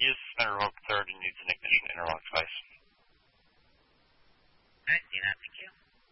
He is suspended revoked third and needs an ignition interlock device.